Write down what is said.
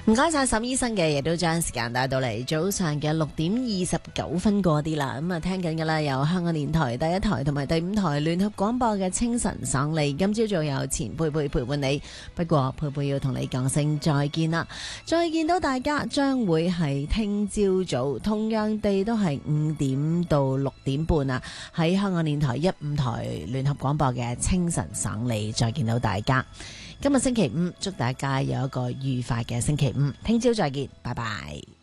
唔該晒沈醫生嘅，亦都將時間帶到嚟早上嘅6:29過啲啦。咁啊，聽緊嘅啦，有香港電台第一台同埋第5台聯合廣播嘅清晨爽利。今朝早有錢佩佩陪伴你，不過佩佩要同你講聲再見啦。再見到大家將會係聽朝早，同樣地都係5點到6點半啊，喺香港電台15台聯合廣播嘅清晨爽利，再見到大家。今日星期五，祝大家有一個愉快嘅星期五，聽朝再見，拜拜。